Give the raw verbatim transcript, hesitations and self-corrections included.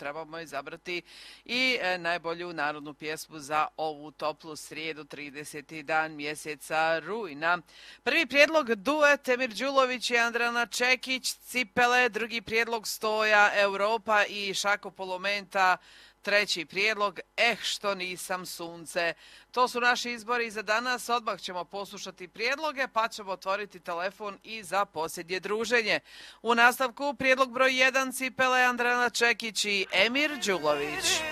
trebamo izabrati i najbolju narodnu pjesmu za ovu toplu srijedu, trideseti dan mjeseca rujna. Prvi prijedlog duet Emir Đulović i Andrana Čekić, Cipele, drugi prijedlog Stoja, Europa i Šako Polomenta, treći prijedlog Eh što nisam sunce. To su naši izbori za danas. Odmah ćemo poslušati prijedloge pa ćemo otvoriti telefon i za posljednje druženje. U nastavku prijedlog broj jedan Cipele, Andrana Čekić i Emir Đulović.